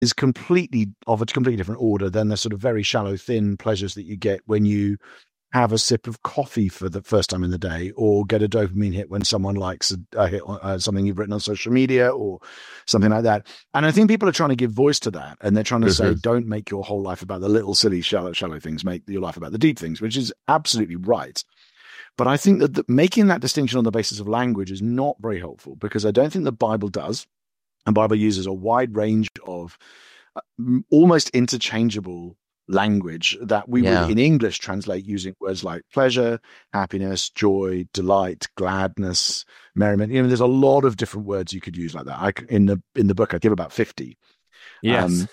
is completely of a completely different order than the sort of very shallow, thin pleasures that you get when you have a sip of coffee for the first time in the day, or get a dopamine hit when someone likes a hit on something you've written on social media or something like that. And I think people are trying to give voice to that, and they're trying to say, don't make your whole life about the little silly shallow things, make your life about the deep things, which is absolutely right. But I think that making that distinction on the basis of language is not very helpful, because I don't think the Bible does. And the Bible uses a wide range of almost interchangeable language that we would in English translate using words like pleasure, happiness, joy, delight, gladness, merriment. There's a lot of different words you could use like that. In the book, I give about 50. Yes.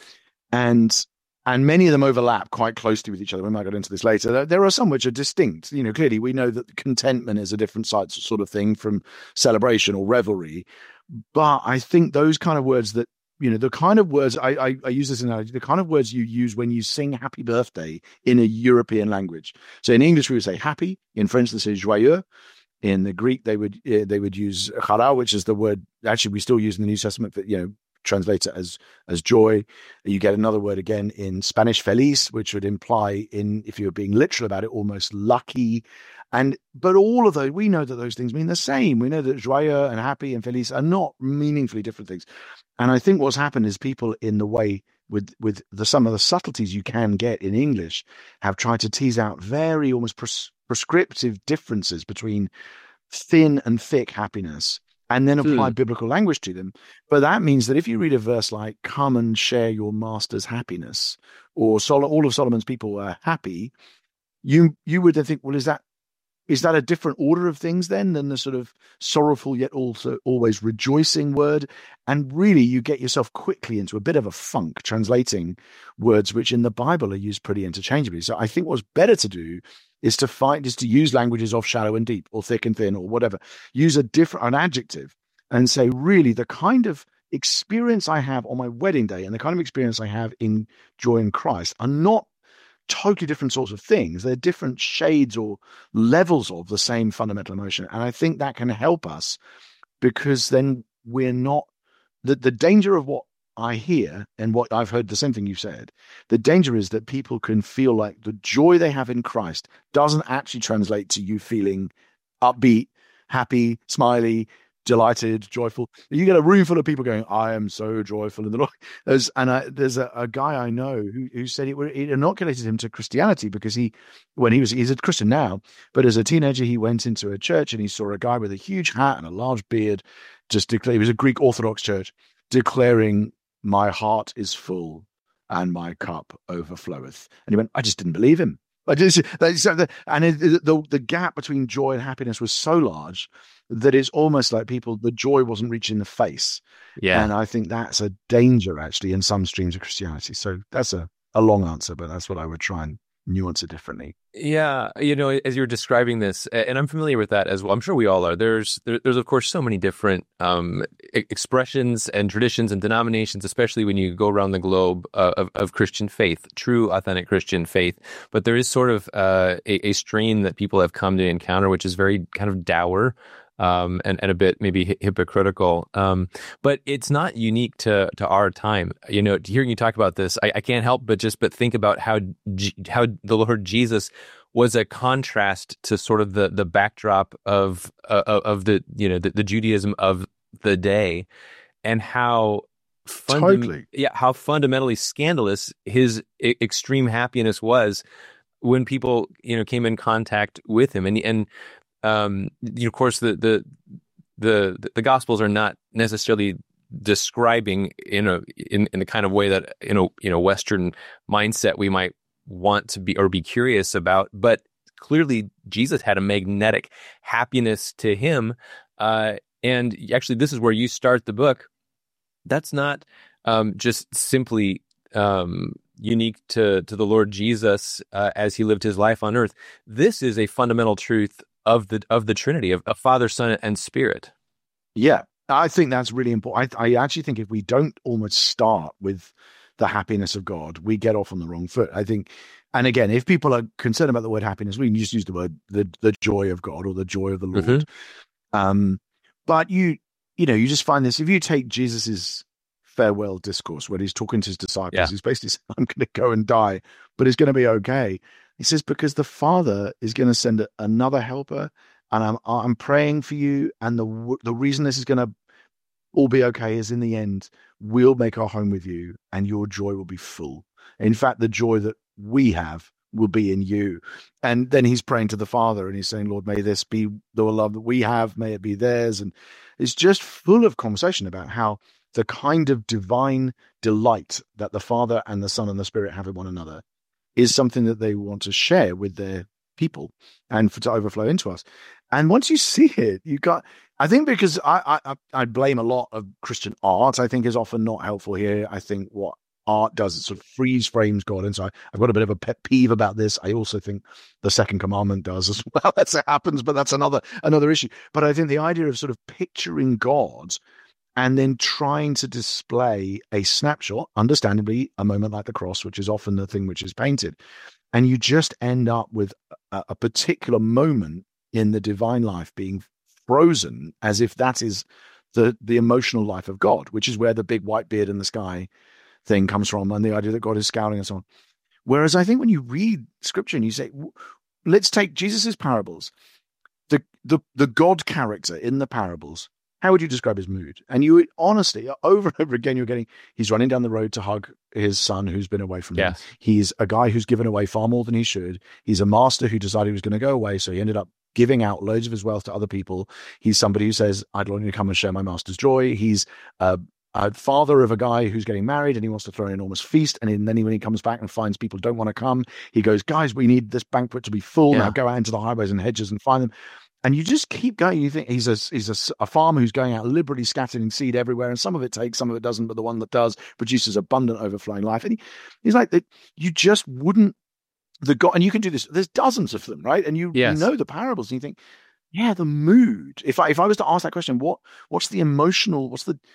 And many of them overlap quite closely with each other. We might get into this later. There are some which are distinct. Clearly we know that contentment is a different sort of thing from celebration or revelry. But I think those kind of words that, the kind of words, I use this analogy, the kind of words you use when you sing happy birthday in a European language. So in English, we would say happy. In French, they say joyeux. In the Greek, they would use chara, which is the word actually we still use in the New Testament, but, translate it as joy. You get another word again in Spanish, feliz, which would imply, if you were being literal about it, almost lucky. But all of those, we know that those things mean the same. We know that joyeux and happy and feliz are not meaningfully different things. And I think what's happened is people, in the way with some of the subtleties you can get in English, have tried to tease out very almost prescriptive differences between thin and thick happiness, and then apply biblical language to them. But that means that if you read a verse like, come and share your master's happiness, or all of Solomon's people were happy, you would then think, well, is that a different order of things then than the sort of sorrowful yet also always rejoicing word? And really, you get yourself quickly into a bit of a funk translating words which in the Bible are used pretty interchangeably. So I think what's better to do is to use languages of shallow and deep, or thick and thin, or whatever. Use an adjective and say, really, the kind of experience I have on my wedding day and the kind of experience I have in joy in Christ are not totally different sorts of things. They're different shades or levels of the same fundamental emotion. And I think that can help us, because then we're not the danger of what I hear, and what I've heard, the same thing you've said, the danger is that people can feel like the joy they have in Christ doesn't actually translate to you feeling upbeat, happy, smiley, delighted, joyful. You get a room full of people going, I am so joyful in the Lord. There's a guy I know who said it inoculated him to Christianity, because he's a Christian now, but as a teenager, he went into a church and he saw a guy with a huge hat and a large beard just declare, it was a Greek Orthodox church, declaring, my heart is full and my cup overfloweth. And he went, I just didn't believe him. The gap between joy and happiness was so large that it's almost like the joy wasn't reaching the face. Yeah. And I think that's a danger, actually, in some streams of Christianity. So that's a long answer, but that's what I would try and nuance it differently. Yeah, as you're describing this, and I'm familiar with that as well. I'm sure we all are. There's of course so many different expressions and traditions and denominations, especially when you go around the globe, of Christian faith, true, authentic Christian faith. But there is sort of a strain that people have come to encounter, which is very kind of dour. And a bit maybe hypocritical, but it's not unique to our time. Hearing you talk about this, I can't help but think about how the Lord Jesus was a contrast to sort of the backdrop of the Judaism of the day, and how how fundamentally scandalous his extreme happiness was when people came in contact with him, and of course, the Gospels are not necessarily describing in the kind of way that in a Western mindset we might want to be curious about. But clearly, Jesus had a magnetic happiness to him, and actually, this is where you start the book. That's not just simply unique to the Lord Jesus as he lived his life on earth. This is a fundamental truth of the Trinity, of Father, Son, and Spirit. Yeah, I think that's really important. I actually think if we don't almost start with the happiness of God, we get off on the wrong foot. I think, and again, if people are concerned about the word happiness, we can just use the word the joy of God or the joy of the Lord. Mm-hmm. But you just find this, if you take Jesus's farewell discourse where he's talking to his disciples. Yeah. He's basically saying, I'm going to go and die, but it's going to be okay. He says, because the Father is going to send another helper, and I'm praying for you. And the reason this is going to all be okay is in the end, we'll make our home with you and your joy will be full. In fact, the joy that we have will be in you. And then he's praying to the Father and he's saying, Lord, may this be the love that we have, may it be theirs. And it's just full of conversation about how the kind of divine delight that the Father and the Son and the Spirit have in one another is something that they want to share with their people and to overflow into us. And once you see it, I think, because I blame a lot of Christian art, I think is often not helpful here. I think what art does, it sort of freeze frames God. And so I've got a bit of a pet peeve about this. I also think the second commandment does as well. That's it happens, but that's another issue. But I think the idea of sort of picturing God and then trying to display a snapshot, understandably, a moment like the cross, which is often the thing which is painted. And you just end up with a particular moment in the divine life being frozen, as if that is the emotional life of God, which is where the big white beard in the sky thing comes from, and the idea that God is scowling and so on. Whereas I think when you read scripture and you say, let's take Jesus's parables, the God character in the parables, how would you describe his mood? And you honestly, over and over again, you're getting, he's running down the road to hug his son who's been away from him. He's a guy who's given away far more than he should. He's a master who decided he was going to go away, so he ended up giving out loads of his wealth to other people. He's somebody who says, I'd like you to come and share my master's joy. He's a father of a guy who's getting married and he wants to throw an enormous feast. And then when he comes back and finds people don't want to come, he goes, guys, we need this banquet to be full. Now go out into the highways and hedges and find them. And you just keep going. You think he's a farmer who's going out liberally scattering seed everywhere. And some of it takes, some of it doesn't. But the one that does produces abundant, overflowing life. And he's like, you just wouldn't, and you can do this. There's dozens of them, right? And you know the parables and you think, yeah, the mood. If I was to ask that question, what's the emotional,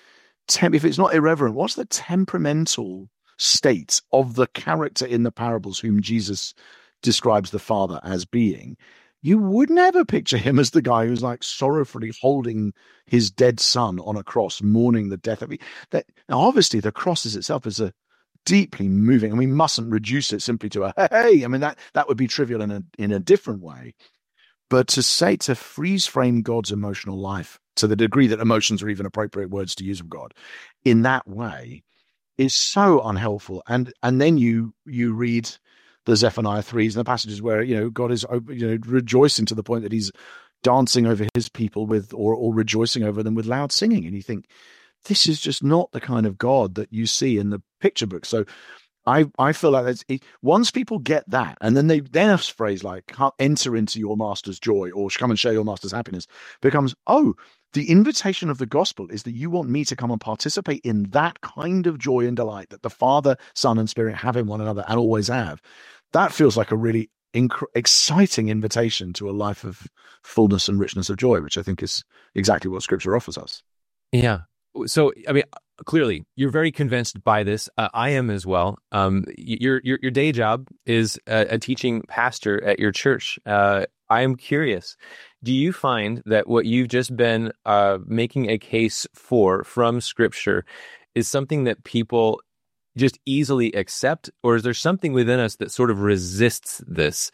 if it's not irreverent, what's the temperamental state of the character in the parables whom Jesus describes the Father as being? You would never picture him as the guy who's like sorrowfully holding his dead son on a cross, mourning the death of him. Now, obviously, the cross itself is a deeply moving, and we mustn't reduce it simply to a hey. I mean, that would be trivial in a different way. But to freeze frame God's emotional life to the degree that emotions are even appropriate words to use of God in that way is so unhelpful. And then you read the Zephaniah 3s and the passages where, God is, rejoicing to the point that he's dancing over his people or rejoicing over them with loud singing. And you think, this is just not the kind of God that you see in the picture book. So I feel like once people get that, and then a phrase like enter into your master's joy or come and share your master's happiness becomes, the invitation of the gospel is that you want me to come and participate in that kind of joy and delight that the Father, Son, and Spirit have in one another and always have. That feels like a really exciting invitation to a life of fullness and richness of joy, which I think is exactly what Scripture offers us. Yeah. So, I mean, clearly, you're very convinced by this. I am as well. Your day job is a teaching pastor at your church. I am curious. Do you find that what you've just been making a case for from Scripture is something that people just easily accept, or is there something within us that sort of resists this?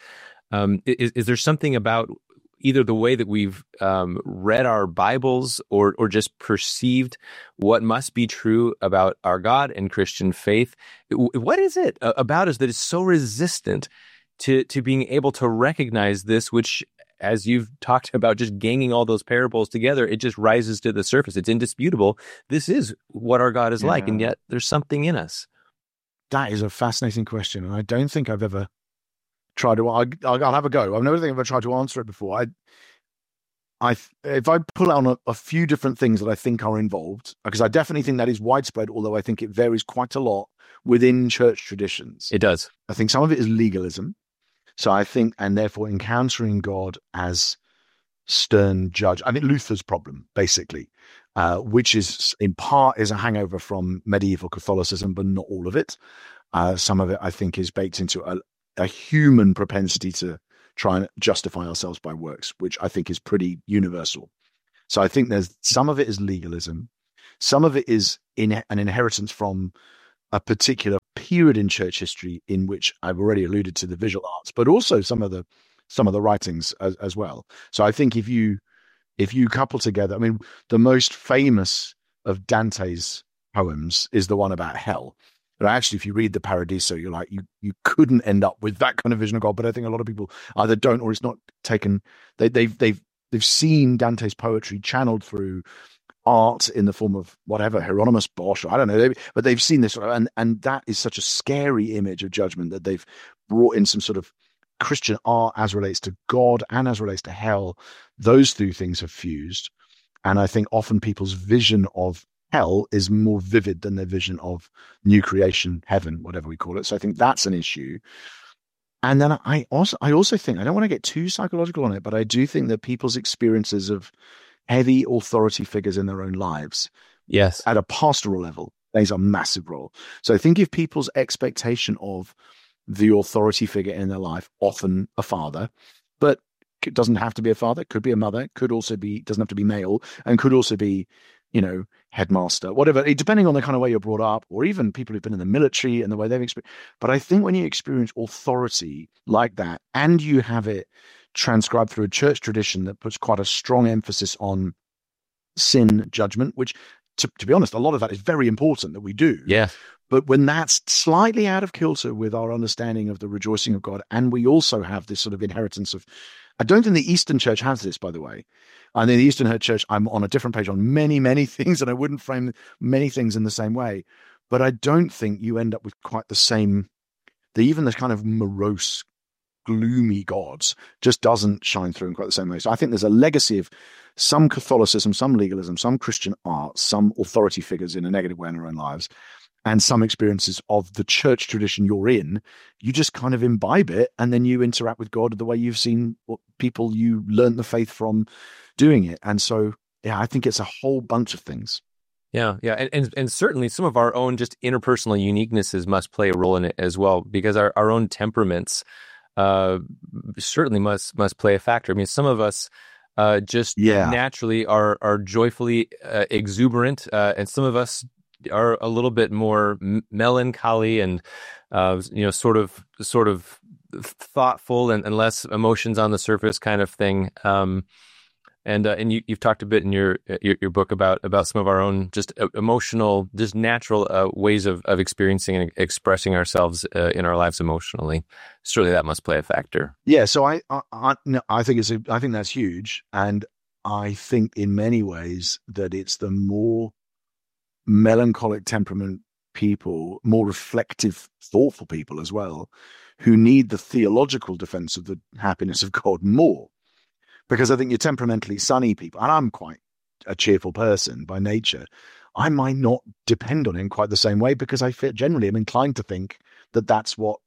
Is there something about either the way that we've read our Bibles or just perceived what must be true about our God and Christian faith? What is it about us that is so resistant to being able to recognize this, which, as you've talked about, just ganging all those parables together, it just rises to the surface. It's indisputable. This is what our God is like, and yet there's something in us. That is a fascinating question, and I don't think I've ever tried to. I'll have a go. I've never think I've ever tried to answer it before. If I pull out on a few different things that I think are involved, because I definitely think that is widespread, although I think it varies quite a lot within church traditions. It does. I think some of it is legalism. So I think, and therefore encountering God as stern judge. I think Luther's problem, basically, which is in part is a hangover from medieval Catholicism, but not all of it. Some of it, I think, is baked into a human propensity to try and justify ourselves by works, which I think is pretty universal. So I think there's some of it is legalism. Some of it is in an inheritance from a particular period in church history in which I've already alluded to the visual arts, but also some of the writings as well. So I think if you couple together, I mean, the most famous of Dante's poems is the one about hell. But actually, if you read the Paradiso, you're like, you couldn't end up with that kind of vision of God. But I think a lot of people either don't, or it's not taken. They've seen Dante's poetry channeled through art in the form of whatever, Hieronymus Bosch, or I don't know, but they've seen this, and that is such a scary image of judgment that they've brought in some sort of Christian art as relates to God and as relates to hell. Those two things have fused, and I think often people's vision of hell is more vivid than their vision of new creation, heaven, whatever we call it. So I think that's an issue. And then I also think, I don't want to get too psychological on it, but I do think that people's experiences of heavy authority figures in their own lives, yes, at a pastoral level, plays a massive role. So I think if people's expectation of the authority figure in their life, often a father, but it doesn't have to be a father, could be a mother, could also be, doesn't have to be male, and could also be, headmaster, whatever, depending on the kind of way you're brought up, or even people who've been in the military and the way they've experienced. But I think when you experience authority like that, and you have it transcribed through a church tradition that puts quite a strong emphasis on sin judgment, which, to be honest, a lot of that is very important that we do. Yeah. But when that's slightly out of kilter with our understanding of the rejoicing of God, and we also have this sort of inheritance of, I don't think the Eastern Church has this, by the way. And in the Eastern Church, I'm on a different page on many, many things, and I wouldn't frame many things in the same way. But I don't think you end up with quite the same, even the kind of morose, gloomy gods just doesn't shine through in quite the same way. So I think there's a legacy of some Catholicism, some legalism, some Christian art, some authority figures in a negative way in our own lives, and some experiences of the church tradition you're in. You just kind of imbibe it, and then you interact with God the way you've seen what people you learned the faith from doing it. And so, yeah, I think it's a whole bunch of things. Yeah. And certainly some of our own just interpersonal uniquenesses must play a role in it as well, because our own temperaments certainly must play a factor. I mean, some of us naturally are joyfully exuberant, and some of us are a little bit more melancholy and sort of thoughtful and less emotions on the surface kind of thing. And you've talked a bit in your book about some of our own just emotional, just natural ways of experiencing and expressing ourselves in our lives emotionally. Surely that must play a factor. Yeah. So I think I think that's huge, and I think in many ways that it's the more melancholic temperament people, more reflective, thoughtful people as well, who need the theological defense of the happiness of God more. Because I think you're temperamentally sunny people, and I'm quite a cheerful person by nature, I might not depend on him quite the same way, because I generally am inclined to think that that's what,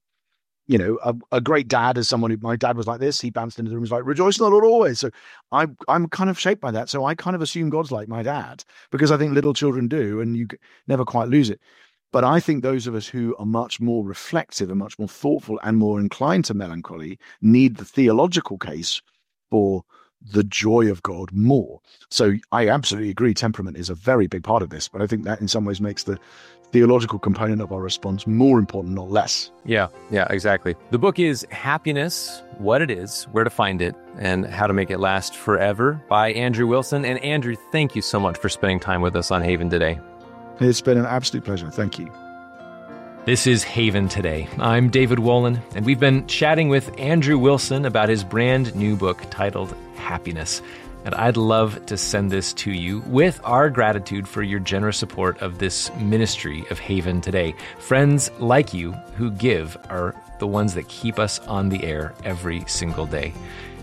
a great dad is someone who, my dad was like this, he bounced into the room, was like, rejoice in the Lord always. So I'm kind of shaped by that. So I kind of assume God's like my dad, because I think little children do, and you never quite lose it. But I think those of us who are much more reflective and much more thoughtful and more inclined to melancholy need the theological case for the joy of God more. So I absolutely agree, temperament is a very big part of this, but I think that in some ways makes the theological component of our response more important, not less. Yeah, exactly. The book is Happiness, What It Is, Where to Find It, and How to Make It Last Forever by Andrew Wilson. And Andrew, thank you so much for spending time with us on Haven today. It's been an absolute pleasure. Thank you. This is Haven Today. I'm David Wolin, and we've been chatting with Andrew Wilson about his brand new book titled Happiness. And I'd love to send this to you with our gratitude for your generous support of this ministry of Haven Today. Friends like you who give are the ones that keep us on the air every single day.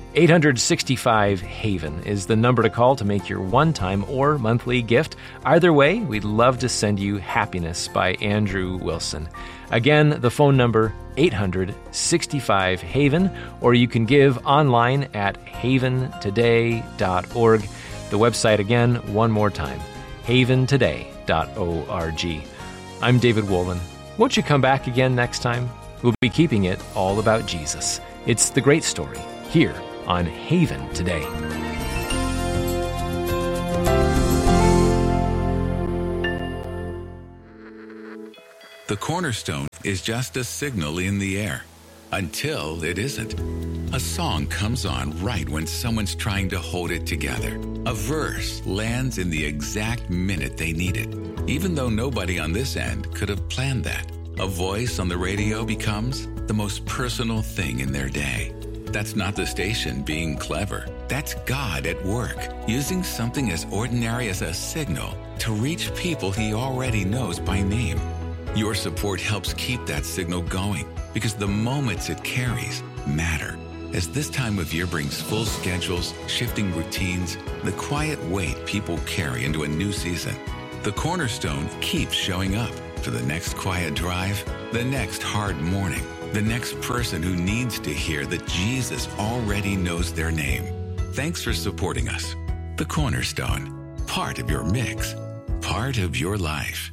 865-HAVEN is the number to call to make your one-time or monthly gift. Either way, we'd love to send you Happiness by Andrew Wilson. Again, the phone number, 865-HAVEN, or you can give online at haventoday.org. The website again, one more time, haventoday.org. I'm David Wolin. Won't you come back again next time? We'll be keeping it all about Jesus. It's the great story here on Haven Today. The cornerstone is just a signal in the air. Until it isn't. A song comes on right when someone's trying to hold it together. A verse lands in the exact minute they need it, even though nobody on this end could have planned that. A voice on the radio becomes the most personal thing in their day. That's not the station being clever. That's God at work, using something as ordinary as a signal to reach people He already knows by name. Your support helps keep that signal going because the moments it carries matter. As this time of year brings full schedules, shifting routines, the quiet weight people carry into a new season, the Cornerstone keeps showing up for the next quiet drive, the next hard morning, the next person who needs to hear that Jesus already knows their name. Thanks for supporting us. The Cornerstone, part of your mix, part of your life.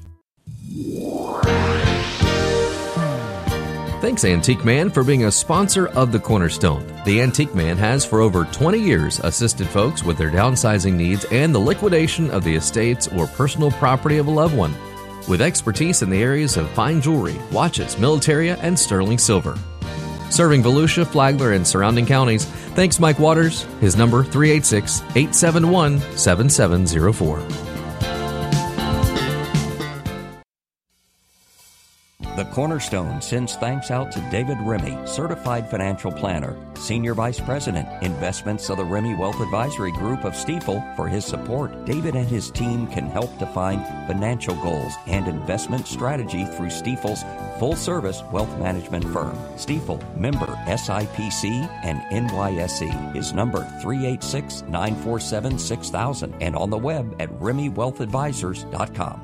Thanks, Antique Man, for being a sponsor of The Cornerstone. The Antique Man has for over 20 years assisted folks with their downsizing needs and the liquidation of the estates or personal property of a loved one, with expertise in the areas of fine jewelry, watches, militaria, and sterling silver. Serving Volusia, Flagler, and surrounding counties, thanks Mike Waters. His number 386-871-7704. The Cornerstone sends thanks out to David Remy, Certified Financial Planner, Senior Vice President, Investments of the Remy Wealth Advisory Group of Stifel, for his support. David and his team can help define financial goals and investment strategy through Stifel's full-service wealth management firm. Stifel, member SIPC and NYSE. His number 386-947-6000 and on the web at RemyWealthAdvisors.com.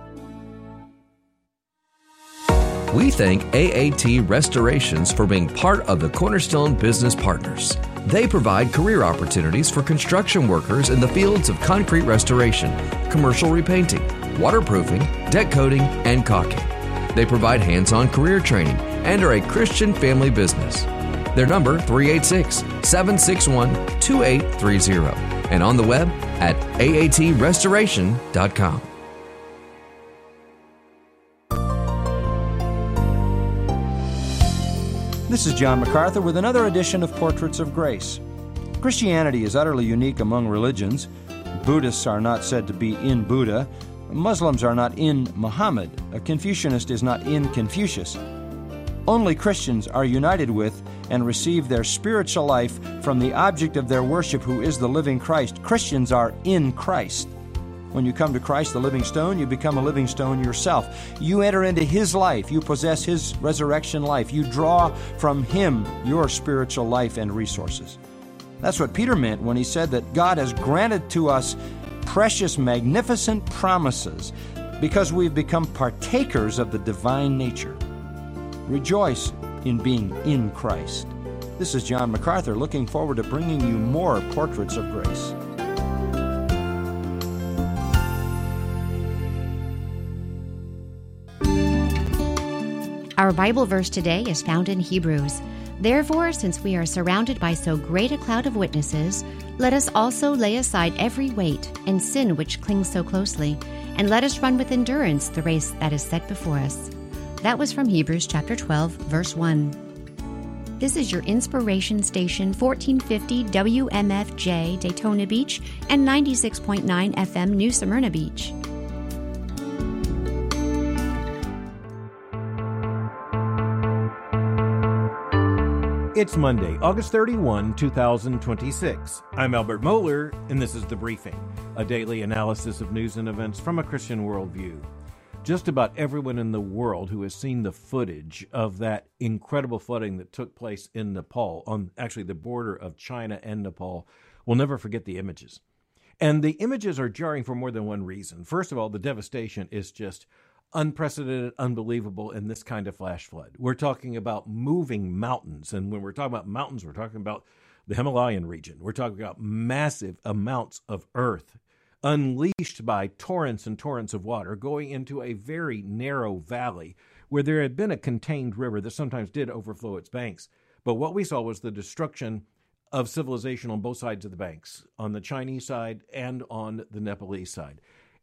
We thank AAT Restorations for being part of the Cornerstone Business Partners. They provide career opportunities for construction workers in the fields of concrete restoration, commercial repainting, waterproofing, deck coating, and caulking. They provide hands-on career training and are a Christian family business. Their number 386-761-2830 and on the web at aatrestoration.com. This is John MacArthur with another edition of Portraits of Grace. Christianity is utterly unique among religions. Buddhists are not said to be in Buddha. Muslims are not in Muhammad. A Confucianist is not in Confucius. Only Christians are united with and receive their spiritual life from the object of their worship, who is the living Christ. Christians are in Christ. When you come to Christ, the living stone, you become a living stone yourself. You enter into His life. You possess His resurrection life. You draw from Him your spiritual life and resources. That's what Peter meant when he said that God has granted to us precious, magnificent promises because we've become partakers of the divine nature. Rejoice in being in Christ. This is John MacArthur, looking forward to bringing you more Portraits of Grace. Our Bible verse today is found in Hebrews. Therefore, since we are surrounded by so great a cloud of witnesses, let us also lay aside every weight and sin which clings so closely, and let us run with endurance the race that is set before us. That was from Hebrews chapter 12, verse 1. This is your inspiration station, 1450 WMFJ Daytona Beach and 96.9 FM New Smyrna Beach. It's Monday, August 31, 2026. I'm Albert Moeller, and this is The Briefing, a daily analysis of news and events from a Christian worldview. Just about everyone in the world who has seen the footage of that incredible flooding that took place in Nepal, on actually the border of China and Nepal, will never forget the images. And the images are jarring for more than one reason. First of all, the devastation is just unprecedented, unbelievable in this kind of flash flood. We're talking about moving mountains. And when we're talking about mountains, we're talking about the Himalayan region. We're talking about massive amounts of earth unleashed by torrents and torrents of water going into a very narrow valley where there had been a contained river that sometimes did overflow its banks. But what we saw was the destruction of civilization on both sides of the banks, on the Chinese side and on the Nepalese side.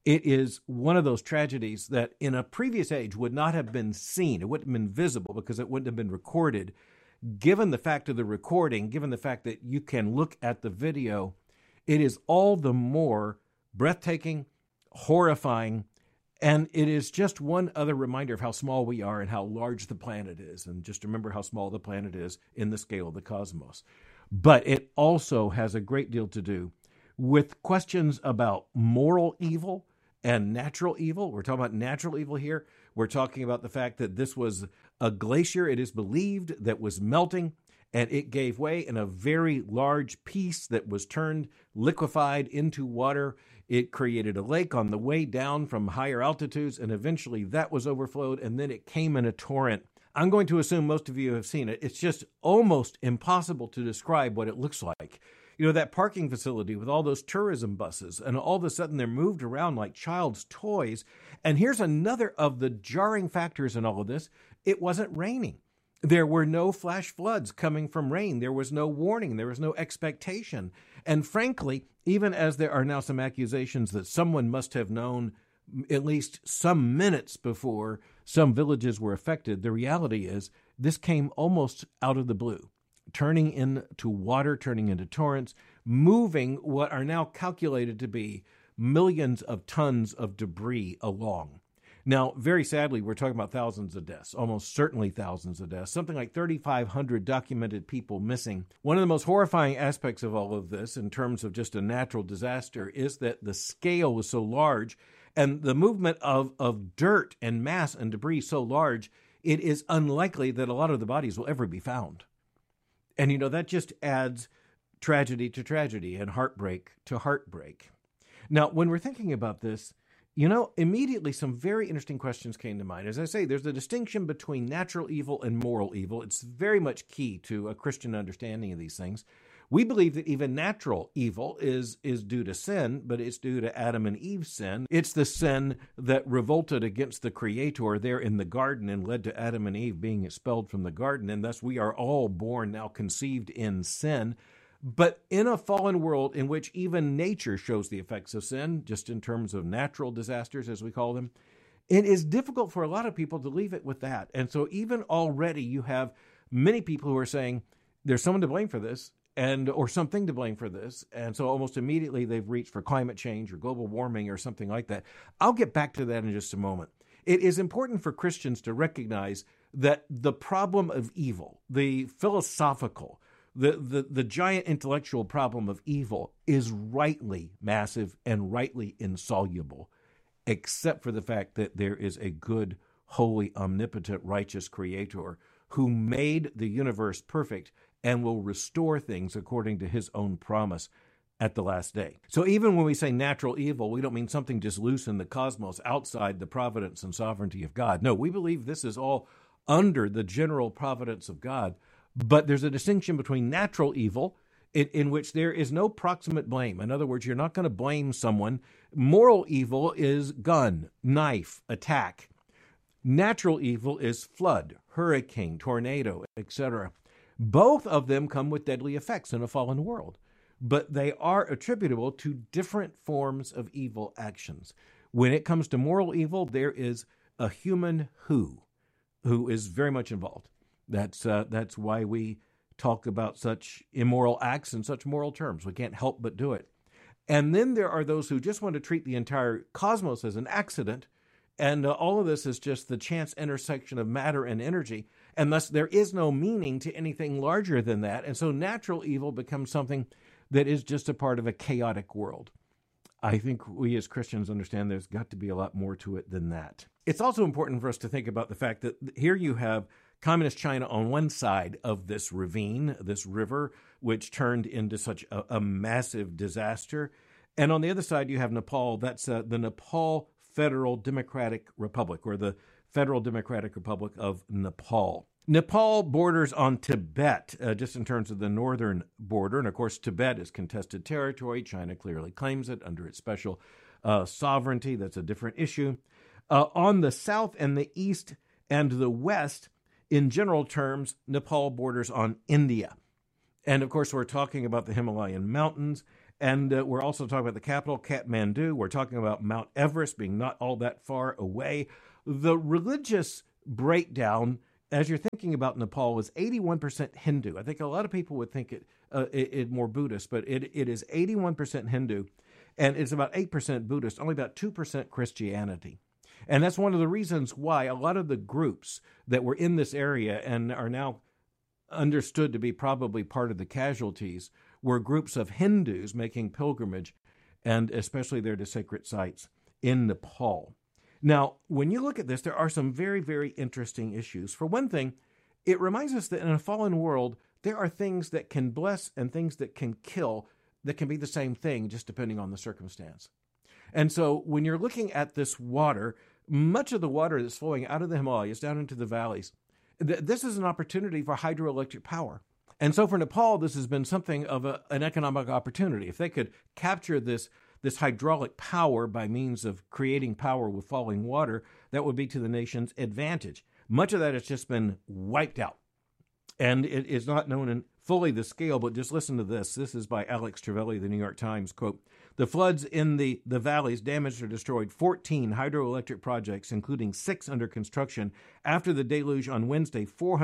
It is one of those tragedies that in a previous age would not have been seen. It wouldn't have been visible because it wouldn't have been recorded. Given the fact of the recording, given the fact that you can look at the video, it is all the more breathtaking, horrifying, and it is just one other reminder of how small we are and how large the planet is. And just remember how small the planet is in the scale of the cosmos. But it also has a great deal to do with questions about moral evil and natural evil. We're talking about natural evil here. We're talking about the fact that this was a glacier, it is believed, that was melting, and it gave way in a very large piece that was turned liquefied into water. It created a lake on the way down from higher altitudes, and eventually that was overflowed, and then it came in a torrent. I'm going to assume most of you have seen it. It's just almost impossible to describe what it looks like. You know, that parking facility with all those tourism buses, and all of a sudden they're moved around like child's toys. And here's another of the jarring factors in all of this. It wasn't raining. There were no flash floods coming from rain. There was no warning. There was no expectation. And frankly, even as there are now some accusations that someone must have known at least some minutes before some villages were affected, the reality is this came almost out of the blue, turning into water, turning into torrents, moving what are now calculated to be millions of tons of debris along. Now, very sadly, we're talking about thousands of deaths, almost certainly thousands of deaths, something like 3,500 documented people missing. One of the most horrifying aspects of all of this, in terms of just a natural disaster, is that the scale was so large and the movement of dirt and mass and debris so large, it is unlikely that a lot of the bodies will ever be found. And, you know, that just adds tragedy to tragedy and heartbreak to heartbreak. Now, when we're thinking about this, you know, immediately some very interesting questions came to mind. As I say, there's a distinction between natural evil and moral evil. It's very much key to a Christian understanding of these things. We believe that even natural evil is due to sin, but it's due to Adam and Eve's sin. It's the sin that revolted against the Creator there in the garden and led to Adam and Eve being expelled from the garden, and thus we are all born now conceived in sin. But in a fallen world in which even nature shows the effects of sin, just in terms of natural disasters, as we call them, it is difficult for a lot of people to leave it with that. And so even already you have many people who are saying there's someone to blame for this, or something to blame for this. And so almost immediately they've reached for climate change or global warming or something like that. I'll get back to that in just a moment. It is important for Christians to recognize that the problem of evil, the philosophical, the giant intellectual problem of evil is rightly massive and rightly insoluble, except for the fact that there is a good, holy, omnipotent, righteous Creator who made the universe perfect and will restore things according to his own promise at the last day. So even when we say natural evil, we don't mean something just loose in the cosmos outside the providence and sovereignty of God. No, we believe this is all under the general providence of God. But there's a distinction between natural evil, in which there is no proximate blame. In other words, you're not going to blame someone. Moral evil is gun, knife, attack. Natural evil is flood, hurricane, tornado, etc. Both of them come with deadly effects in a fallen world, but they are attributable to different forms of evil actions. When it comes to moral evil, there is a human who is very much involved. That's why we talk about such immoral acts in such moral terms. We can't help but do it. And then there are those who just want to treat the entire cosmos as an accident, and all of this is just the chance intersection of matter and energy, and thus there is no meaning to anything larger than that. And so natural evil becomes something that is just a part of a chaotic world. I think we as Christians understand there's got to be a lot more to it than that. It's also important for us to think about the fact that here you have Communist China on one side of this ravine, this river, which turned into such a massive disaster. And on the other side, you have Nepal. That's the Nepal Federal Democratic Republic, or the Federal Democratic Republic of Nepal. Nepal borders on Tibet, just in terms of the northern border. And of course, Tibet is contested territory. China clearly claims it under its special sovereignty. That's a different issue. On the south and the east and the west, in general terms, Nepal borders on India. And of course, we're talking about the Himalayan mountains. And we're also talking about the capital, Kathmandu. We're talking about Mount Everest being not all that far away. The religious breakdown, as you're thinking about Nepal, is 81% Hindu. I think a lot of people would think it more Buddhist, but it is 81% Hindu, and it's about 8% Buddhist, only about 2% Christianity. And that's one of the reasons why a lot of the groups that were in this area and are now understood to be probably part of the casualties were groups of Hindus making pilgrimage, and especially there to sacred sites in Nepal. Now, when you look at this, there are some very, very interesting issues. For one thing, it reminds us that in a fallen world, there are things that can bless and things that can kill that can be the same thing, just depending on the circumstance. And so when you're looking at this water, much of the water that's flowing out of the Himalayas down into the valleys, this is an opportunity for hydroelectric power. And so for Nepal, this has been something of an economic opportunity. If they could capture this hydraulic power by means of creating power with falling water, that would be to the nation's advantage. Much of that has just been wiped out. And it is not known in fully the scale, but just listen to this. This is by Alex Trevelli, the New York Times. Quote, the floods in the valleys damaged or destroyed 14 hydroelectric projects, including 6 under construction. After the deluge on Wednesday,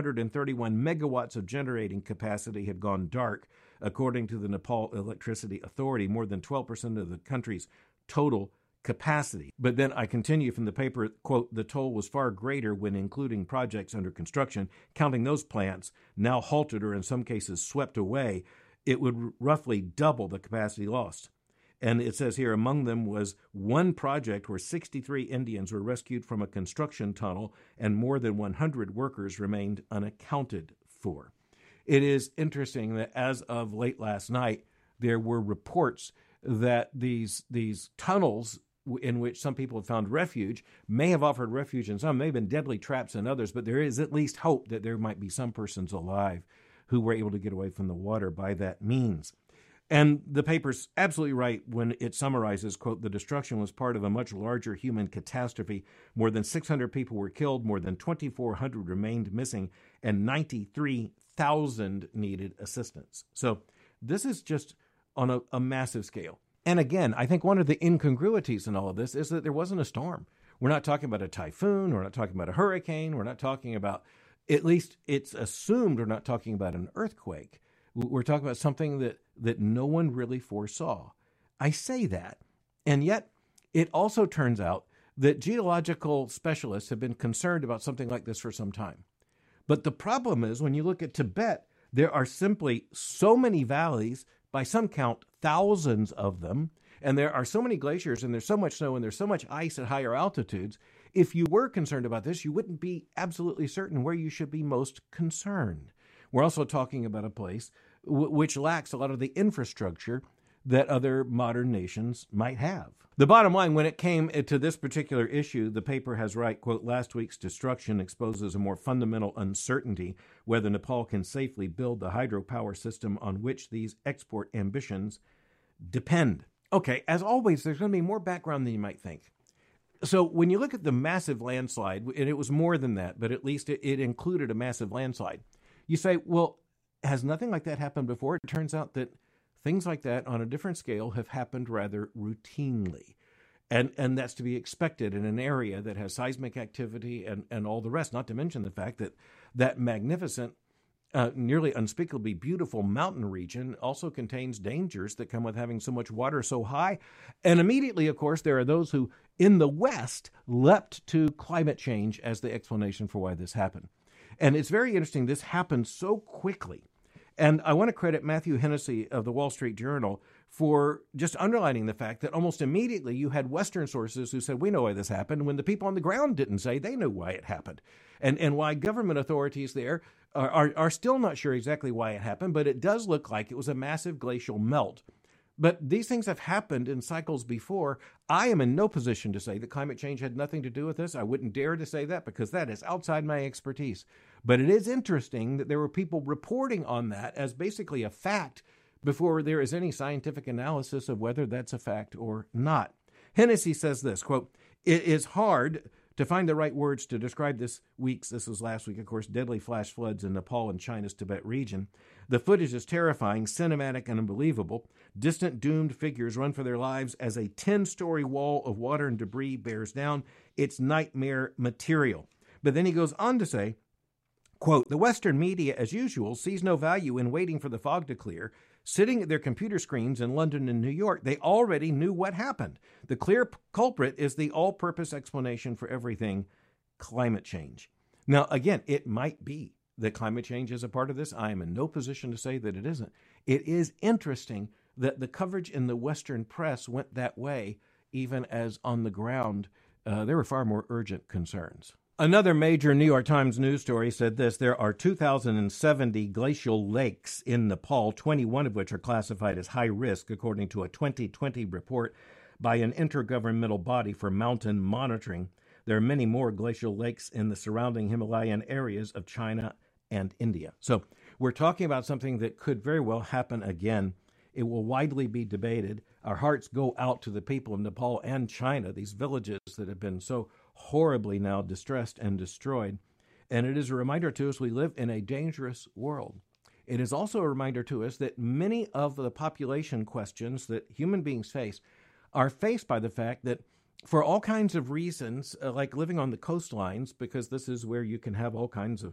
431 megawatts of generating capacity have gone dark, according to the Nepal Electricity Authority, more than 12% of the country's total capacity. But then I continue from the paper, quote, the toll was far greater when including projects under construction. Counting those plants, now halted or in some cases swept away, it would roughly double the capacity lost. And it says here, among them was one project where 63 Indians were rescued from a construction tunnel and more than 100 workers remained unaccounted for. It is interesting that as of late last night, there were reports that these tunnels in which some people have found refuge may have offered refuge in some, may have been deadly traps in others, but there is at least hope that there might be some persons alive who were able to get away from the water by that means. And the paper's absolutely right when it summarizes, quote, the destruction was part of a much larger human catastrophe. More than 600 people were killed, more than 2,400 remained missing, and 93,000 needed assistance. So this is just on a massive scale. And again, I think one of the incongruities in all of this is that there wasn't a storm. We're not talking about a typhoon. We're not talking about a hurricane. We're not talking about, at least it's assumed we're not talking about an earthquake. We're talking about something that no one really foresaw. I say that, and yet it also turns out that geological specialists have been concerned about something like this for some time. But the problem is when you look at Tibet, there are simply so many valleys, by some count, thousands of them, and there are so many glaciers, and there's so much snow, and there's so much ice at higher altitudes. If you were concerned about this, you wouldn't be absolutely certain where you should be most concerned. We're also talking about a place which lacks a lot of the infrastructure that other modern nations might have. The bottom line, when it came to this particular issue, the paper has right, quote, last week's destruction exposes a more fundamental uncertainty whether Nepal can safely build the hydropower system on which these export ambitions depend. Okay, as always, there's going to be more background than you might think. So when you look at the massive landslide, and it was more than that, but at least it included a massive landslide, you say, well, has nothing like that happened before? It turns out that things like that on a different scale have happened rather routinely. And that's to be expected in an area that has seismic activity and all the rest, not to mention the fact that that magnificent, nearly unspeakably beautiful mountain region also contains dangers that come with having so much water so high. And immediately, of course, there are those who in the West leapt to climate change as the explanation for why this happened. And it's very interesting. This happened so quickly. And I want to credit Matthew Hennessy of the Wall Street Journal for just underlining the fact that almost immediately you had Western sources who said, we know why this happened, when the people on the ground didn't say they knew why it happened. And why government authorities there are still not sure exactly why it happened, but it does look like it was a massive glacial melt. But these things have happened in cycles before. I am in no position to say that climate change had nothing to do with this. I wouldn't dare to say that because that is outside my expertise. But it is interesting that there were people reporting on that as basically a fact before there is any scientific analysis of whether that's a fact or not. Hennessy says this, quote, it is hard to find the right words to describe this was last week, of course, deadly flash floods in Nepal and China's Tibet region. The footage is terrifying, cinematic, and unbelievable. Distant doomed figures run for their lives as a 10-story wall of water and debris bears down. It's nightmare material. But then he goes on to say, quote, the Western media, as usual, sees no value in waiting for the fog to clear. Sitting at their computer screens in London and New York, they already knew what happened. The clear culprit is the all-purpose explanation for everything, climate change. Now, again, it might be that climate change is a part of this. I am in no position to say that it isn't. It is interesting that the coverage in the Western press went that way, even as on the ground there were far more urgent concerns. Another major New York Times news story said this: there are 2,070 glacial lakes in Nepal, 21 of which are classified as high risk, according to a 2020 report by an intergovernmental body for mountain monitoring. There are many more glacial lakes in the surrounding Himalayan areas of China and India. So we're talking about something that could very well happen again. It will widely be debated. Our hearts go out to the people of Nepal and China, these villages that have been so horribly now distressed and destroyed. And it is a reminder to us we live in a dangerous world. It is also a reminder to us that many of the population questions that human beings face are faced by the fact that for all kinds of reasons, like living on the coastlines, because this is where you can have all kinds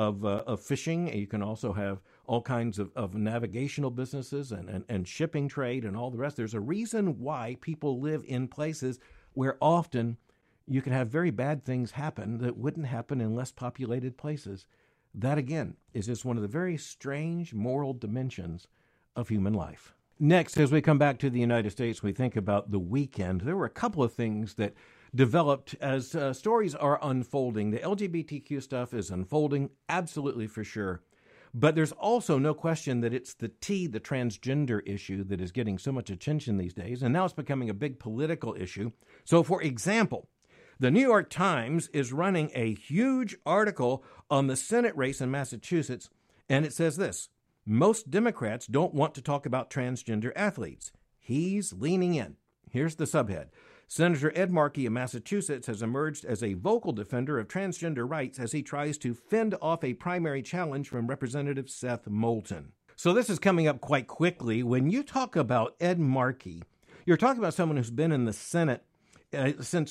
of fishing. You can also have all kinds of navigational businesses and shipping trade and all the rest. There's a reason why people live in places where often you can have very bad things happen that wouldn't happen in less populated places. That, again, is just one of the very strange moral dimensions of human life. Next, as we come back to the United States, we think about the weekend. There were a couple of things that developed as stories are unfolding. The LGBTQ stuff is unfolding, absolutely for sure. But there's also no question that it's the transgender issue that is getting so much attention these days, and now it's becoming a big political issue. So, for example, the New York Times is running a huge article on the Senate race in Massachusetts, and it says this: most Democrats don't want to talk about transgender athletes. He's leaning in. Here's the subhead. Senator Ed Markey of Massachusetts has emerged as a vocal defender of transgender rights as he tries to fend off a primary challenge from Representative Seth Moulton. So this is coming up quite quickly. When you talk about Ed Markey, you're talking about someone who's been in the Senate since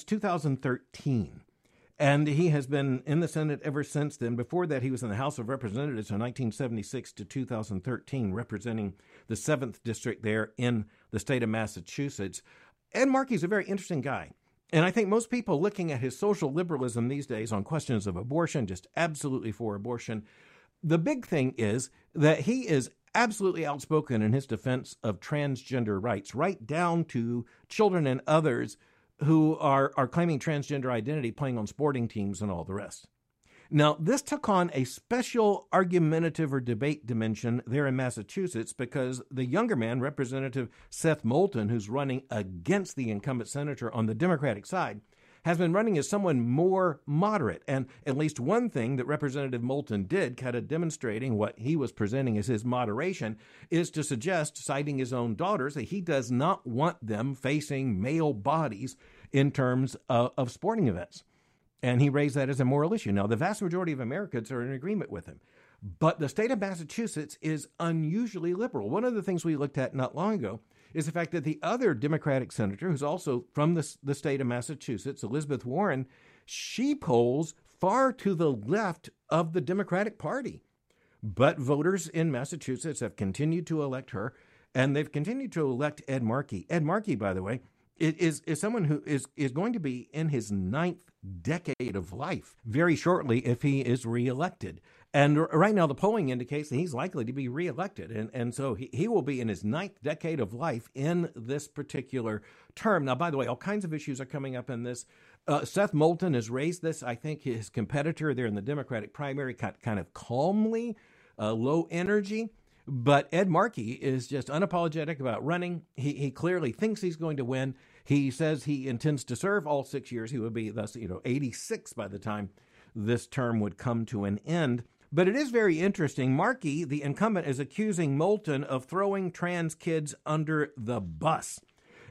2013. And he has been in the Senate ever since then. Before that, he was in the House of Representatives from 1976 to 2013, representing the 7th District there in the state of Massachusetts. Ed Markey's a very interesting guy. And I think most people looking at his social liberalism these days on questions of abortion, just absolutely for abortion. The big thing is that he is absolutely outspoken in his defense of transgender rights, right down to children and others who are claiming transgender identity, playing on sporting teams and all the rest. Now, this took on a special argumentative or debate dimension there in Massachusetts because the younger man, Representative Seth Moulton, who's running against the incumbent senator on the Democratic side, has been running as someone more moderate. And at least one thing that Representative Moulton did, kind of demonstrating what he was presenting as his moderation, is to suggest, citing his own daughters, that he does not want them facing male bodies in terms of sporting events. And he raised that as a moral issue. Now, the vast majority of Americans are in agreement with him. But the state of Massachusetts is unusually liberal. One of the things we looked at not long ago is the fact that the other Democratic senator, who's also from the state of Massachusetts, Elizabeth Warren, she polls far to the left of the Democratic Party. But voters in Massachusetts have continued to elect her, and they've continued to elect Ed Markey. Ed Markey, by the way, is someone who is going to be in his 9th decade of life very shortly if he is reelected. And right now the polling indicates that he's likely to be reelected. And so he will be in his 9th decade of life in this particular term. Now, by the way, all kinds of issues are coming up in this. Seth Moulton has raised this. I think his competitor there in the Democratic primary kind of calmly, low energy. But Ed Markey is just unapologetic about running. He clearly thinks he's going to win. He says he intends to serve all 6 years. He would be thus, 86 by the time this term would come to an end. But it is very interesting. Markey, the incumbent, is accusing Moulton of throwing trans kids under the bus.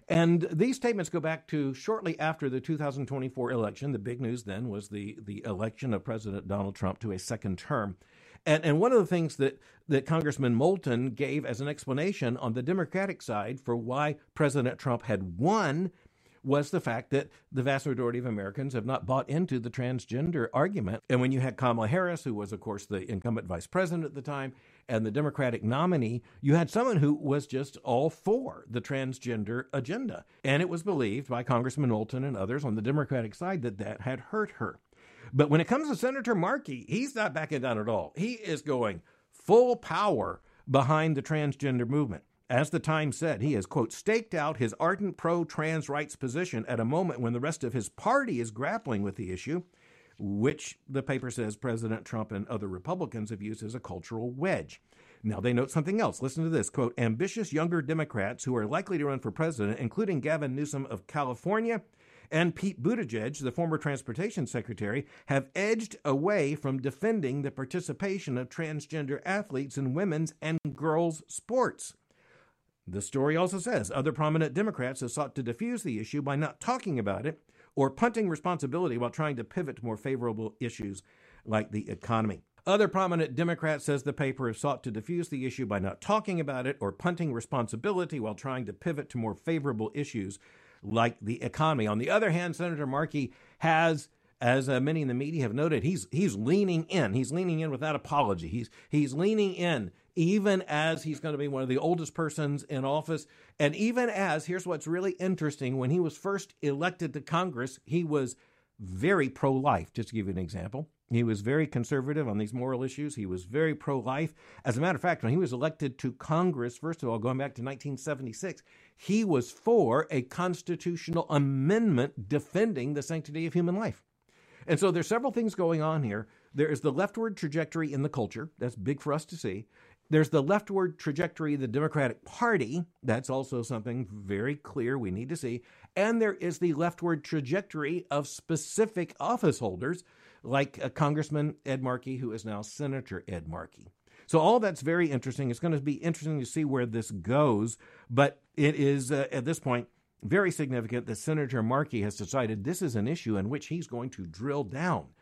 And these statements go back to shortly after the 2024 election. The big news then was the election of President Donald Trump to a second term. And one of the things that Congressman Moulton gave as an explanation on the Democratic side for why President Trump had won was the fact that the vast majority of Americans have not bought into the transgender argument. And when you had Kamala Harris, who was, of course, the incumbent vice president at the time, and the Democratic nominee, you had someone who was just all for the transgender agenda. And it was believed by Congressman Moulton and others on the Democratic side that that had hurt her. But when it comes to Senator Markey, he's not backing down at all. He is going full power behind the transgender movement. As the Times said, he has, quote, staked out his ardent pro-trans rights position at a moment when the rest of his party is grappling with the issue, which the paper says President Trump and other Republicans have used as a cultural wedge. Now, they note something else. Listen to this, quote, ambitious younger Democrats who are likely to run for president, including Gavin Newsom of California and Pete Buttigieg, the former transportation secretary, have edged away from defending the participation of transgender athletes in women's and girls' sports. The story also says other prominent Democrats have sought to diffuse the issue by not talking about it or punting responsibility while trying to pivot to more favorable issues like the economy. Other prominent Democrats, says the paper, have sought to diffuse the issue by not talking about it or punting responsibility while trying to pivot to more favorable issues like the economy. On the other hand, Senator Markey has, as many in the media have noted, he's leaning in. He's leaning in without apology. He's leaning in even as he's going to be one of the oldest persons in office. And even as, here's what's really interesting, when he was first elected to Congress, he was very pro-life, just to give you an example. He was very conservative on these moral issues. He was very pro-life. As a matter of fact, when he was elected to Congress, first of all, going back to 1976, he was for a constitutional amendment defending the sanctity of human life. And so there's several things going on here. There is the leftward trajectory in the culture. That's big for us to see. There's the leftward trajectory of the Democratic Party. That's also something very clear we need to see. And there is the leftward trajectory of specific office holders, like Congressman Ed Markey, who is now Senator Ed Markey. So all that's very interesting. It's going to be interesting to see where this goes. But it is, at this point, very significant that Senator Markey has decided this is an issue in which he's going to drill down.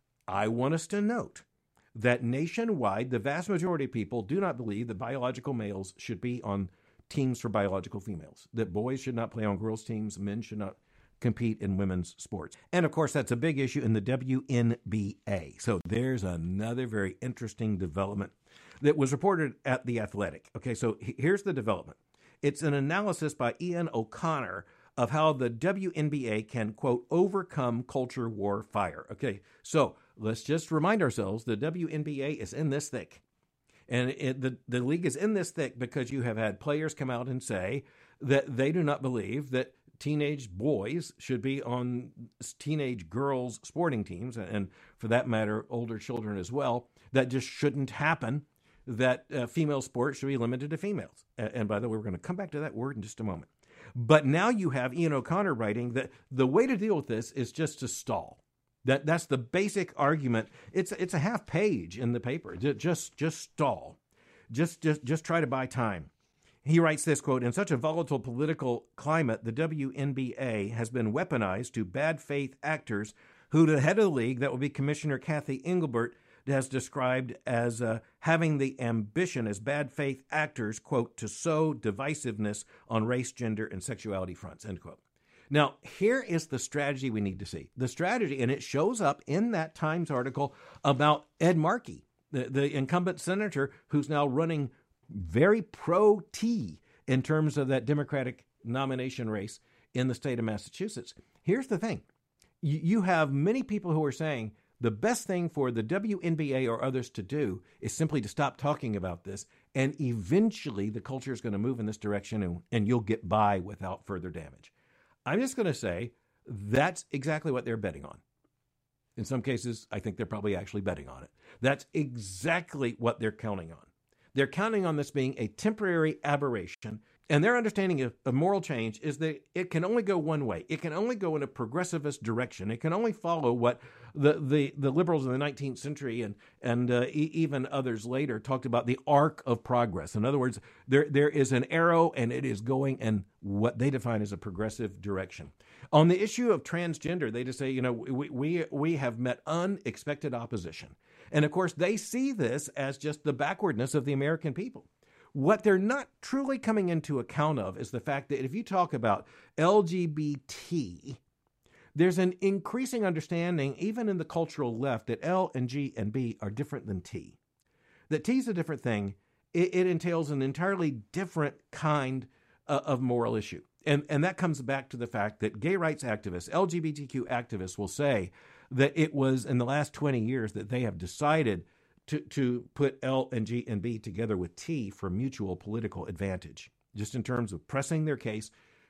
I want us to note that nationwide, the vast majority of people do not believe that biological males should be on teams for biological females, that boys should not play on girls' teams, men should not compete in women's sports. And of course, that's a big issue in the WNBA. So there's another very interesting development that was reported at The Athletic. Okay, so here's the development. It's an analysis by Ian O'Connor of how the WNBA can, quote, overcome culture warfare. Okay, so let's just remind ourselves the WNBA is in this thick. And the league is in this thick because you have had players come out and say that they do not believe that teenage boys should be on teenage girls' sporting teams, and for that matter, older children as well. That just shouldn't happen, that female sports should be limited to females. And by the way, we're going to come back to that word in just a moment. But now you have Ian O'Connor writing that the way to deal with this is just to stall. That's the basic argument. It's a half page in the paper. Just stall. Just try to buy time. He writes this, quote, in such a volatile political climate, the WNBA has been weaponized to bad faith actors who the head of the league, that will be Commissioner Kathy Engelbert, has described as having the ambition as bad faith actors, quote, to sow divisiveness on race, gender, and sexuality fronts, end quote. Now, here is the strategy we need to see. The strategy, and it shows up in that Times article about Ed Markey, the incumbent senator who's now running very pro-T in terms of that Democratic nomination race in the state of Massachusetts. Here's the thing. You have many people who are saying the best thing for the WNBA or others to do is simply to stop talking about this, and eventually the culture is going to move in this direction and you'll get by without further damage. I'm just going to say that's exactly what they're betting on. In some cases, I think they're probably actually betting on it. That's exactly what they're counting on. They're counting on this being a temporary aberration, And their understanding of moral change is that it can only go one way. It can only go in a progressivist direction. It can only follow what the liberals in the 19th century and even others later talked about, the arc of progress. In other words, there is an arrow and it is going in what they define as a progressive direction. On the issue of transgender, they just say, we have met unexpected opposition. And of course, they see this as just the backwardness of the American people. What they're not truly coming into account of is the fact that if you talk about LGBT, there's an increasing understanding, even in the cultural left, that L and G and B are different than T. That T is a different thing. It entails an entirely different kind of moral issue. And that comes back to the fact that gay rights activists, LGBTQ activists will say that it was in the last 20 years that they have decided to put L and G and B together with T for mutual political advantage, just in terms of pressing their case,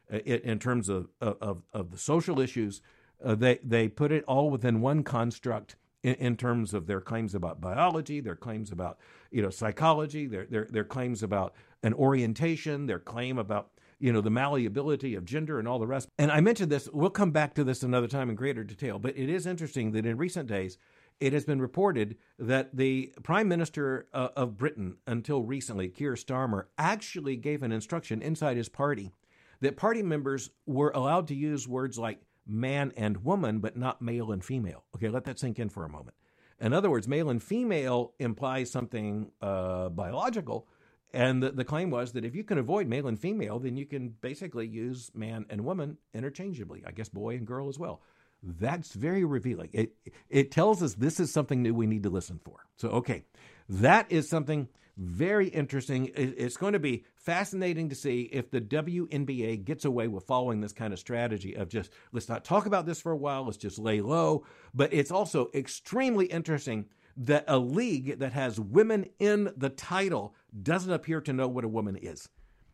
in terms of the social issues. They put it all within one construct in terms of their claims about biology, their claims about psychology, their claims about an orientation, their claim about the malleability of gender and all the rest. And I mentioned this, we'll come back to this another time in greater detail, but it is interesting that in recent days, it has been reported that the Prime Minister of Britain, until recently, Keir Starmer, actually gave an instruction inside his party that party members were allowed to use words like man and woman, but not male and female. Okay, let that sink in for a moment. In other words, male and female implies something biological, and the claim was that if you can avoid male and female, then you can basically use man and woman interchangeably. I guess boy and girl as well. That's very revealing. It tells us this is something new we need to listen for. So, okay, that is something very interesting. It's going to be fascinating to see if the WNBA gets away with following this kind of strategy of just, let's not talk about this for a while, let's just lay low. But it's also extremely interesting that a league that has women in the title doesn't appear to know what a woman is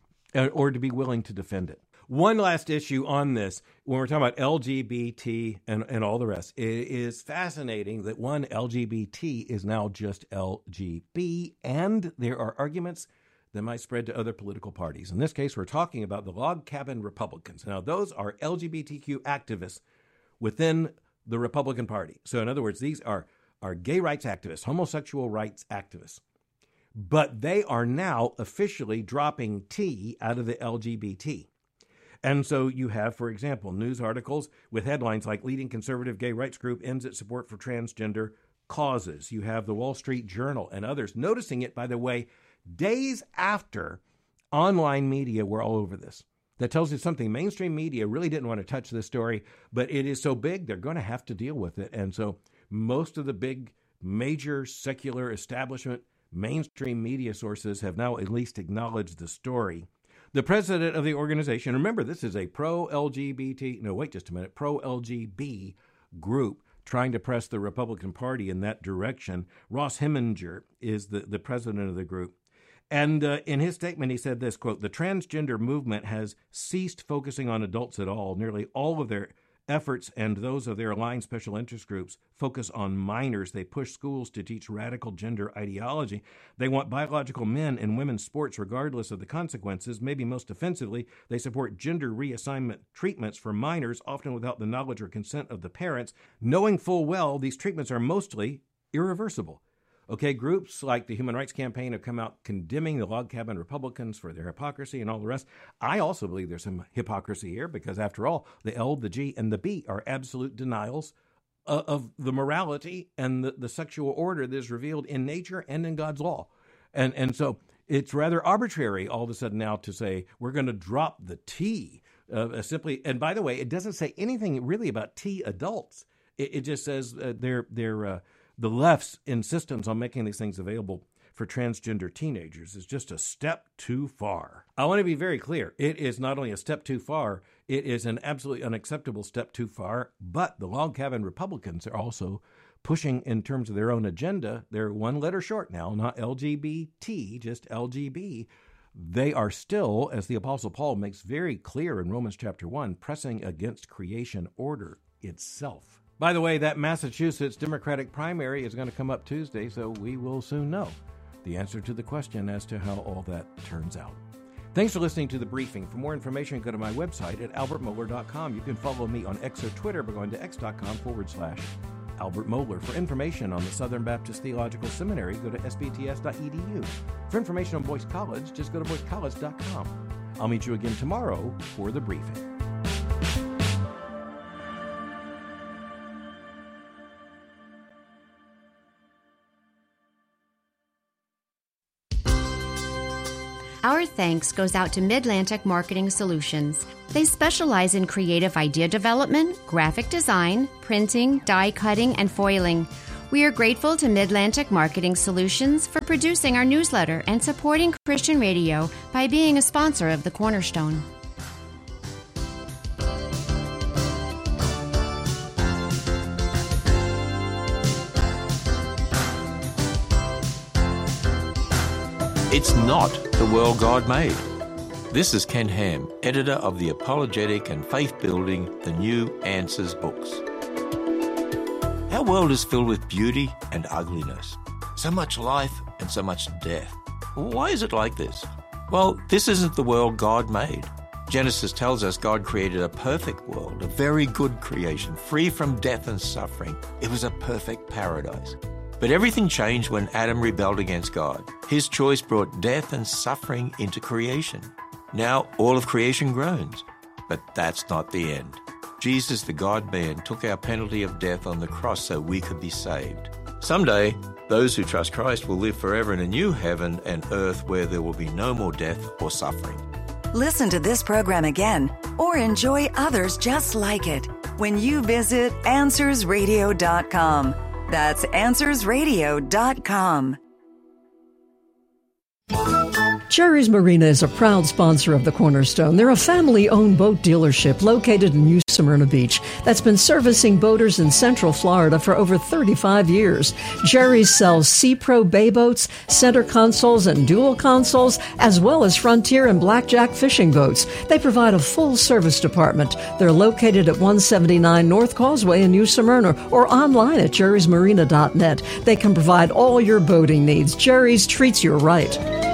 or to be willing to defend it. One last issue on this, when we're talking about LGBT and all the rest, it is fascinating that one, LGBT is now just LGB, and there are arguments that might spread to other political parties. In this case, we're talking about the Log Cabin Republicans. Now, those are LGBTQ activists within the Republican Party. So in other words, these are gay rights activists, homosexual rights activists. But they are now officially dropping T out of the LGBT. And so you have, for example, news articles with headlines like leading conservative gay rights group ends its support for transgender causes. You have the Wall Street Journal and others noticing it, by the way, days after online media were all over this. That tells you something. Mainstream media really didn't want to touch this story, but it is so big, they're going to have to deal with it. And so most of the big, major secular establishment mainstream media sources have now at least acknowledged the story. The president of the organization, remember, this is a pro-LGBT group trying to press the Republican Party in that direction. Ross Heminger is the president of the group. And in his statement, he said this, quote, "The transgender movement has ceased focusing on adults at all. Nearly all of their efforts and those of their aligned special interest groups focus on minors. They push schools to teach radical gender ideology. They want biological men in women's sports regardless of the consequences. Maybe most offensively, they support gender reassignment treatments for minors, often without the knowledge or consent of the parents, knowing full well these treatments are mostly irreversible." Okay, groups like the Human Rights Campaign have come out condemning the Log Cabin Republicans for their hypocrisy and all the rest. I also believe there's some hypocrisy here because, after all, the L, the G, and the B are absolute denials of the morality and the sexual order that is revealed in nature and in God's law. And so it's rather arbitrary all of a sudden now to say we're going to drop the T simply. And by the way, it doesn't say anything really about T adults. It just says they're the left's insistence on making these things available for transgender teenagers is just a step too far. I want to be very clear. It is not only a step too far, it is an absolutely unacceptable step too far, but the Log Cabin Republicans are also pushing in terms of their own agenda. They're one letter short now, not LGBT, just LGB. They are still, as the Apostle Paul makes very clear in Romans chapter 1, pressing against creation order itself. By the way, that Massachusetts Democratic primary is going to come up Tuesday, so we will soon know the answer to the question as to how all that turns out. Thanks for listening to The Briefing. For more information, go to my website at albertmohler.com. You can follow me on X or Twitter by going to x.com/Albert Mohler. For information on the Southern Baptist Theological Seminary, go to sbts.edu. For information on Boyce College, just go to boycecollege.com. I'll meet you again tomorrow for The Briefing. Our thanks goes out to Midlantic Marketing Solutions. They specialize in creative idea development, graphic design, printing, die cutting, and foiling. We are grateful to Midlantic Marketing Solutions for producing our newsletter and supporting Christian radio by being a sponsor of The Cornerstone. It's not the world God made. This is Ken Ham, editor of the apologetic and faith-building The New Answers books. Our world is filled with beauty and ugliness. So much life and so much death. Why is it like this? Well, this isn't the world God made. Genesis tells us God created a perfect world, a very good creation, free from death and suffering. It was a perfect paradise. But everything changed when Adam rebelled against God. His choice brought death and suffering into creation. Now all of creation groans. But that's not the end. Jesus, the God-man, took our penalty of death on the cross so we could be saved. Someday, those who trust Christ will live forever in a new heaven and earth where there will be no more death or suffering. Listen to this program again or enjoy others just like it when you visit AnswersRadio.com. That's AnswersRadio.com. Jerry's Marina is a proud sponsor of the Cornerstone. They're a family-owned boat dealership located in New Smyrna Beach that's been servicing boaters in Central Florida for over 35 years. Jerry's sells Sea-Pro bay boats, center consoles, and dual consoles, as well as Frontier and Blackjack fishing boats. They provide a full-service department. They're located at 179 North Causeway in New Smyrna or online at jerrysmarina.net. They can provide all your boating needs. Jerry's treats you right.